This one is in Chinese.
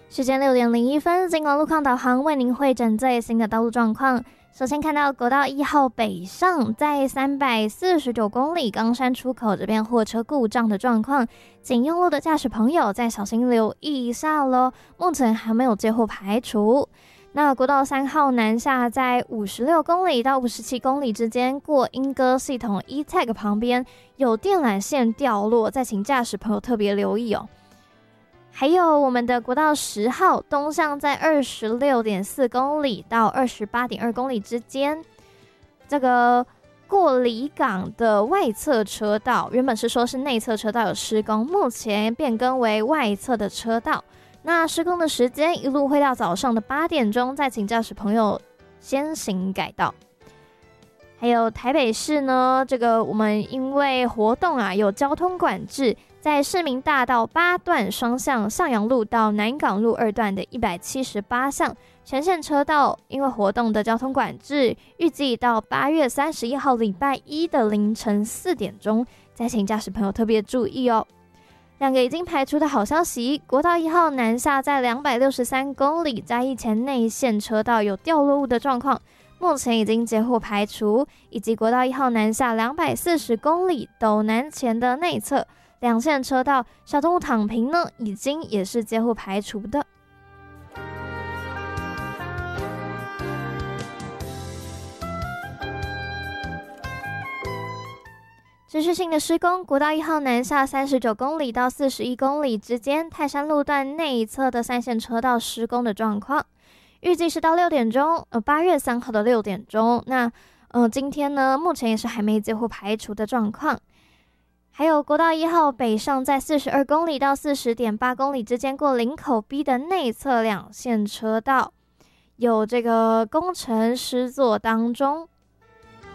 时间6:01，金广路况导航为您汇整最新的道路状况。首先看到国道1号北上，在349公里冈山出口这边货车故障的状况，请用路的驾驶朋友再小心留意一下咯，目前还没有接获排除。那国道3号南下，在56公里到57公里之间，过莺歌系统 E-Tag 旁边有电缆线掉落，再请驾驶朋友特别留意哦。还有我们的国道10号东向，在26.4公里到28.2公里之间，这个过离港的外侧车道，原本是说是内侧车道有施工，目前变更为外侧的车道。那施工的时间一路会到早上的8点钟，再请驾驶朋友先行改道。还有台北市呢，这个我们因为活动有交通管制，在市民大道8段双向向阳路到南港路2段的178项全线车道，因为活动的交通管制，预计到8月31号礼拜一的凌晨4点钟，再请驾驶朋友特别注意哦。两个已经排除的好消息，国道1号南下，在263公里嘉义前内线车道有掉落物的状况，目前已经接获排除，以及国道1号南下240公里斗南前的内侧两线车道小动物躺平呢，已经也是接获排除的。持续性的施工，国道1号南下39公里到41公里之间，泰山路段内侧的3线车道施工的状况，预计是到6点钟，8月3号的6点钟。那今天呢，目前也是还没接获排除的状况。还有国道1号北上，在42公里到40.8公里之间，过林口 B 的内侧两线车道有这个工程施作当中。